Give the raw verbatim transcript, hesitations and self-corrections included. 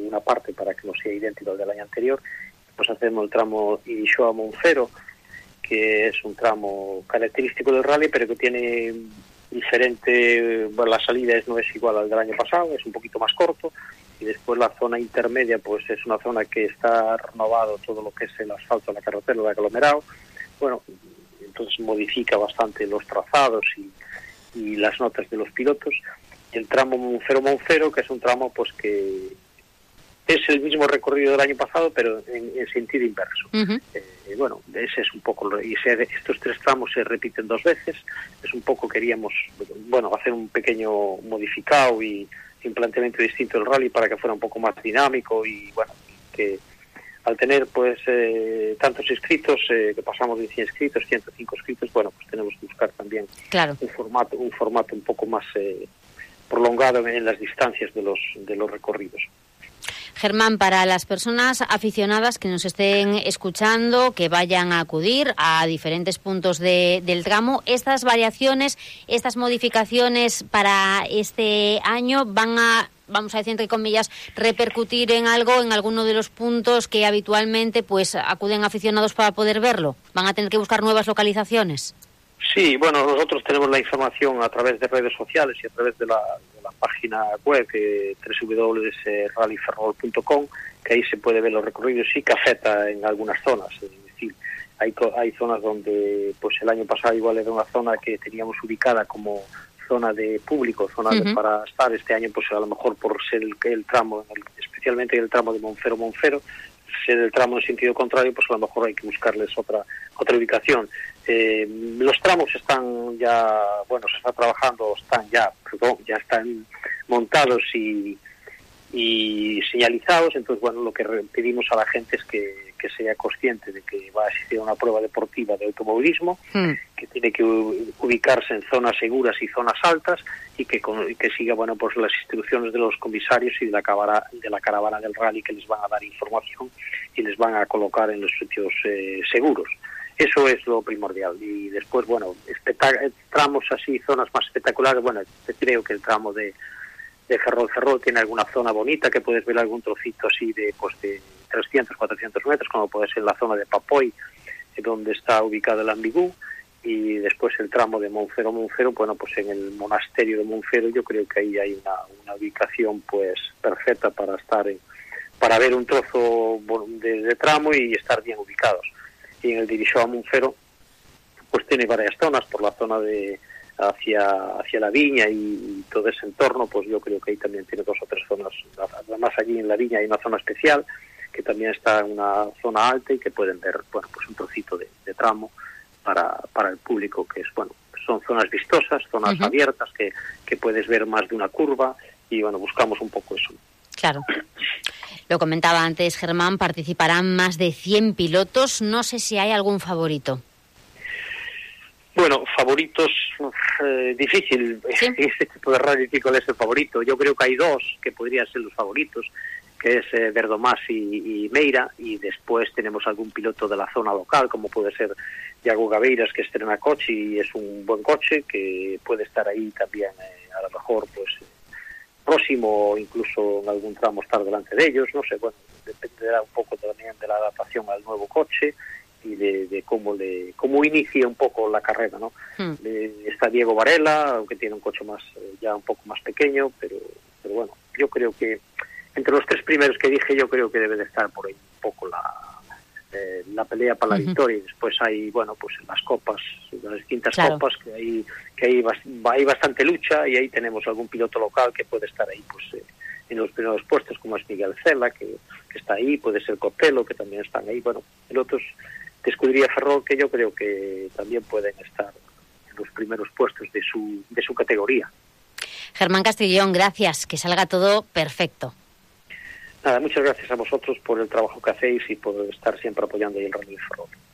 alguna parte para que no sea idéntico al del año anterior. Pues hacemos el tramo Irixoa-Monfero, que es un tramo característico del rally, pero que tiene diferente, bueno, la salida es, no es igual al del año pasado, es un poquito más corto, y después la zona intermedia pues es una zona que está renovado todo lo que es el asfalto de la carretera, el aglomerado. Bueno, entonces modifica bastante los trazados y, y las notas de los pilotos. Y el tramo Monfero-Monfero, que es un tramo pues que es el mismo recorrido del año pasado, pero en, en sentido inverso. Uh-huh. Eh, bueno, ese es un poco, y se, estos tres tramos se repiten dos veces. Es un poco, queríamos, bueno, hacer un pequeño modificado y un planteamiento distinto del rally para que fuera un poco más dinámico y, bueno, que al tener, pues, eh, tantos inscritos, eh, que pasamos de cien inscritos, ciento cinco inscritos, bueno, pues tenemos que buscar también claro. un formato un formato un poco más eh, prolongado en las distancias de los de los recorridos. Germán, para las personas aficionadas que nos estén escuchando, que vayan a acudir a diferentes puntos de, del tramo, estas variaciones, estas modificaciones para este año van a, vamos a decir entre comillas, repercutir en algo, en alguno de los puntos que habitualmente pues acuden aficionados para poder verlo. ¿Van a tener que buscar nuevas localizaciones? Sí, bueno, nosotros tenemos la información a través de redes sociales y a través de la, de la página web eh, doble u doble u doble u punto rally ferrol punto com, que ahí se puede ver los recorridos y cafeta en algunas zonas. Es decir, hay, hay zonas donde pues el año pasado igual era una zona que teníamos ubicada como zona de público, zona uh-huh. de, para estar. Este año pues a lo mejor por ser el, el tramo, el, especialmente el tramo de Monfero-Monfero, ser el tramo en sentido contrario, pues a lo mejor hay que buscarles otra otra ubicación. Eh, los tramos están ya, bueno, se está trabajando, están ya, perdón, ya están montados y, y señalizados. Entonces, bueno, lo que pedimos a la gente es que, que sea consciente de que va a existir una prueba deportiva de automovilismo, mm. que tiene que ubicarse en zonas seguras y zonas altas, y que, y que siga, bueno, pues las instrucciones de los comisarios y de la, caravana, de la caravana del rally, que les van a dar información y les van a colocar en los sitios eh, seguros. Eso es lo primordial. Y después, bueno, espectac- tramos así, zonas más espectaculares, bueno, creo que el tramo de, de Ferrol-Ferrol tiene alguna zona bonita, que puedes ver algún trocito así de, pues, de trescientos, cuatrocientos metros, como puede ser la zona de Papoy, donde está ubicado el Ambigú. Y después el tramo de Monfero-Monfero, bueno, pues en el monasterio de Monfero yo creo que ahí hay una, una ubicación pues perfecta para estar en, para ver un trozo de, de tramo y estar bien ubicados. Y en el de Irixoa-Monfero pues tiene varias zonas, por la zona de hacia hacia la Viña y, y todo ese entorno, pues yo creo que ahí también tiene dos o tres zonas. Además allí en la Viña hay una zona especial que también está en una zona alta y que pueden ver, bueno, pues un trocito de, de tramo para para el público, que es, bueno, son zonas vistosas, zonas uh-huh. abiertas, que, que puedes ver más de una curva, y bueno, buscamos un poco eso. Claro. Lo comentaba antes Germán, participarán más de cien pilotos. No sé si hay algún favorito. Bueno, favoritos, eh, difícil. ¿Sí? Este tipo de rally, ¿cuál es el favorito? Yo creo que hay dos que podrían ser los favoritos, que es eh, Verdomás y, y Meira, y después tenemos algún piloto de la zona local, como puede ser Iago Gabeiras, que estrena coche y es un buen coche, que puede estar ahí también, eh, a lo mejor, pues próximo, o incluso en algún tramo estar delante de ellos, no sé, bueno, dependerá un poco también de la adaptación al nuevo coche y de, de cómo le cómo inicia un poco la carrera, ¿no? Hmm. Eh, está Diego Varela, aunque tiene un coche más eh, ya un poco más pequeño, pero pero bueno, yo creo que entre los tres primeros que dije, yo creo que debe de estar por ahí un poco la eh, la pelea para la uh-huh. victoria. Y después hay, bueno, pues en las copas, en las distintas claro. copas, que hay que hay, hay bastante lucha, y ahí tenemos algún piloto local que puede estar ahí, pues eh, en los primeros puestos, como es Miguel Cela, que, que está ahí, puede ser Cotelo, que también están ahí, bueno, pilotos de Escudería Ferrol que yo creo que también pueden estar en los primeros puestos de su de su categoría. Germán Castellón, gracias, que salga todo perfecto. Nada, muchas gracias a vosotros por el trabajo que hacéis y por estar siempre apoyando ahí el Rally de Ferrol.